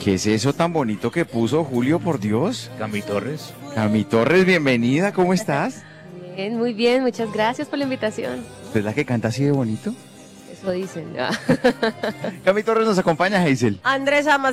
¿Qué es eso tan bonito que puso Julio, por Dios? Cami Torres. Cami Torres, bienvenida, ¿cómo estás? Bien, muy bien, muchas gracias por la invitación. ¿Usted es la que canta así de bonito? Eso dicen. Cami Torres nos acompaña, Hazel. Andrés Amas.